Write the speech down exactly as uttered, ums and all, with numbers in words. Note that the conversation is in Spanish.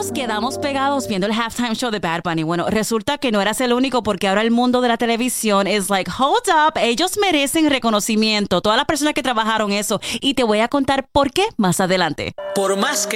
nos quedamos pegados viendo el halftime show de Bad Bunny. Bueno, resulta que no eras el único porque ahora el mundo de la televisión es like, hold up, ellos merecen reconocimiento. Todas las personas que trabajaron eso. Y te voy a contar por qué más adelante. Por más que